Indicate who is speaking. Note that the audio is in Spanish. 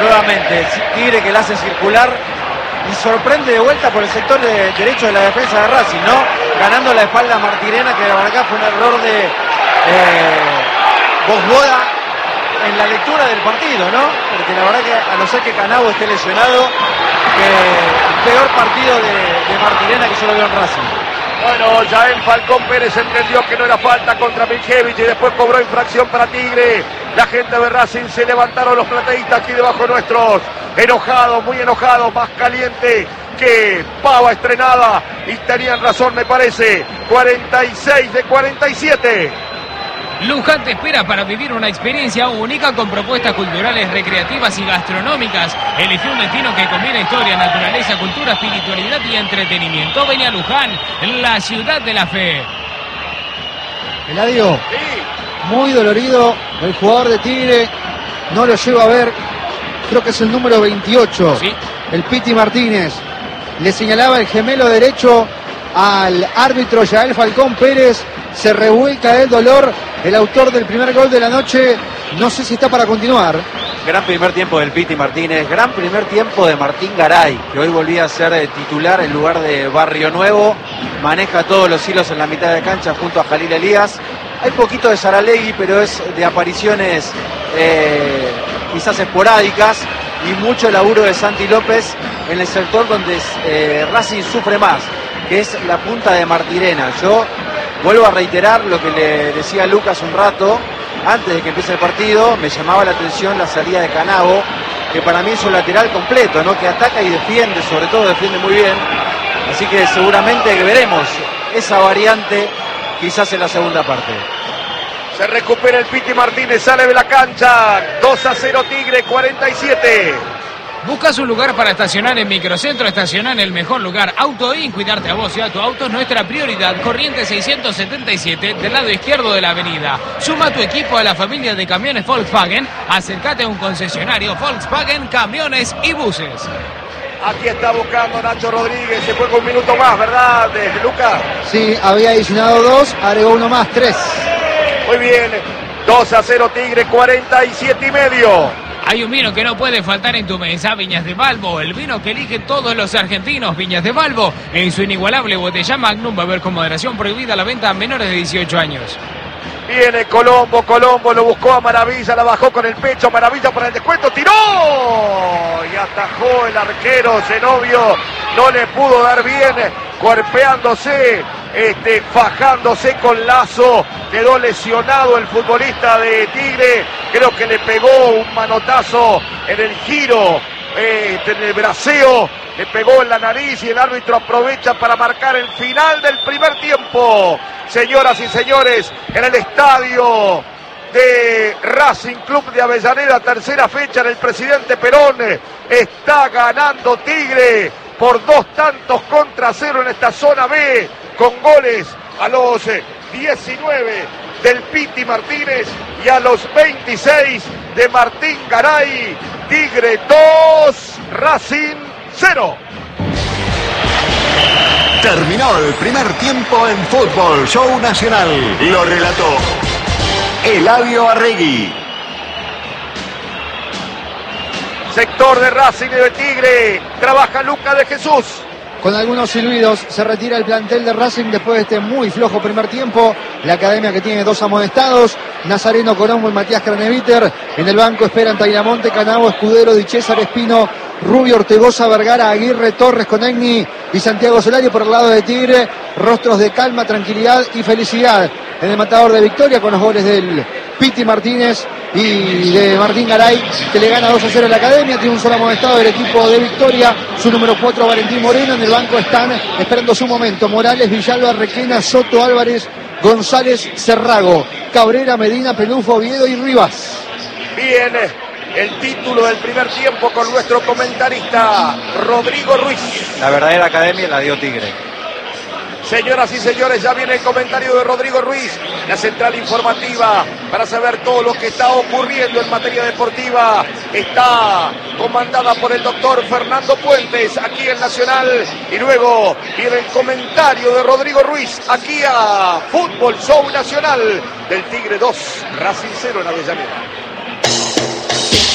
Speaker 1: nuevamente, Tigre que la hace circular y sorprende de vuelta por el sector derecho de la defensa de Racing, ¿no? Ganando la espalda a Martirena, que la verdad fue un error de Bosboda en la lectura del partido, ¿no? Porque la verdad que a no ser que Canavo esté lesionado, el peor partido de Martirena que yo lo veo en Racing.
Speaker 2: Bueno, ya el Falcón Pérez entendió que no era falta contra Miljevich y después cobró infracción para Tigre. La gente de Racing se levantaron los plateístas aquí debajo nuestros. Enojados, muy enojados, más caliente que pava estrenada. Y tenían razón, me parece. 46 de 47.
Speaker 3: Luján te espera para vivir una experiencia única con propuestas culturales, recreativas y gastronómicas. Elige un destino que combina historia, naturaleza, cultura, espiritualidad y entretenimiento. Ven a Luján, la ciudad de la fe.
Speaker 4: Eladio,
Speaker 2: Sí.
Speaker 4: muy dolorido el jugador de Tigre, no lo llevo a ver, creo que es el número 28,
Speaker 3: Sí.
Speaker 4: el Piti Martínez. Le señalaba el gemelo derecho al árbitro Yael Falcón Pérez, se revuelca del dolor el autor del primer gol de la noche, no sé si está para continuar.
Speaker 1: Gran primer tiempo del Piti Martínez, gran primer tiempo de Martín Garay, que hoy volvía a ser titular en lugar de Barrio Nuevo, maneja todos los hilos en la mitad de cancha junto a Jalil Elías. Hay poquito de Saralegui, pero es de apariciones quizás esporádicas, y mucho laburo de Santi López en el sector donde Racing sufre más, que es la punta de Martirena. Yo vuelvo a reiterar lo que le decía a Lucas un rato, antes de que empiece el partido, me llamaba la atención la salida de Canavo, que para mí es un lateral completo, ¿no? Que ataca y defiende, sobre todo defiende muy bien. Así que seguramente veremos esa variante quizás en la segunda parte.
Speaker 2: Se recupera el Piti Martínez, sale de la cancha. 2-0 Tigre, 47.
Speaker 3: ¿Buscas un lugar para estacionar en Microcentro? Estaciona en el mejor lugar. AutoIn, cuidarte a vos y a tu auto es nuestra prioridad. Corriente 677, del lado izquierdo de la avenida. Suma tu equipo a la familia de camiones Volkswagen. Acércate a un concesionario Volkswagen, camiones y buses.
Speaker 2: Aquí está buscando Nacho Rodríguez. Se juega un minuto más, ¿verdad, Lucas?
Speaker 4: Sí, había adicionado 2, agregó uno más, 3.
Speaker 2: Muy bien. 2-0 Tigre, 47 y medio.
Speaker 3: Hay un vino que no puede faltar en tu mesa, Viñas de Balbo, el vino que eligen todos los argentinos. Viñas de Balbo, en su inigualable botella Magnum, beber con moderación, prohibida la venta a menores de 18 años.
Speaker 2: Viene Colombo, lo buscó a Maravilla, la bajó con el pecho, Maravilla para el descuento, tiró y atajó el arquero Zenobio, no le pudo dar bien, cuerpeándose, fajándose con Lazo, quedó lesionado el futbolista de Tigre, creo que le pegó un manotazo en el giro, en el braceo, le pegó en la nariz y el árbitro aprovecha para marcar el final del primer tiempo. Señoras y señores, en el estadio de Racing Club de Avellaneda, tercera fecha en el Presidente Perón, está ganando Tigre por 2-0 en esta zona B, con goles a los 19 del Piti Martínez y a los 26 de Martín Garay. Tigre 2, Racing 0.
Speaker 5: Terminó el primer tiempo en Fútbol Show Nacional. Lo relató Eladio Arregui.
Speaker 2: Sector de Racing y de Tigre. Trabaja Lucas de Jesús.
Speaker 4: Con algunos silbidos se retira el plantel de Racing después de este muy flojo primer tiempo. La academia que tiene 2 amonestados, Nazareno Colombo y Matías Craneviter. En el banco esperan Tagliamonte, Canavo, Escudero, Di César, Espino, Rubio, Ortegoza, Vergara, Aguirre, Torres, Conegni y Santiago Solari. Por el lado de Tigre, rostros de calma, tranquilidad y felicidad en el matador de Victoria, con los goles del Piti Martínez y de Martín Garay, que le gana 2-0 a la academia. Tiene un solo amonestado del equipo de Victoria, su número 4 Valentín Moreno. En el banco están esperando su momento Morales, Villalba, Requena, Soto, Álvarez, González, Cerrago, Cabrera, Medina, Pelufo, Oviedo y Rivas.
Speaker 2: Bien, el título del primer tiempo con nuestro comentarista Rodrigo Ruiz.
Speaker 1: La verdadera academia la dio Tigre.
Speaker 2: Señoras y señores, ya viene el comentario de Rodrigo Ruiz, la central informativa, para saber todo lo que está ocurriendo en materia deportiva. Está comandada por el doctor Fernando Puentes, aquí en Nacional. Y luego viene el comentario de Rodrigo Ruiz, aquí a Fútbol Show Nacional, del Tigre 2, Racing 0 en Avellaneda.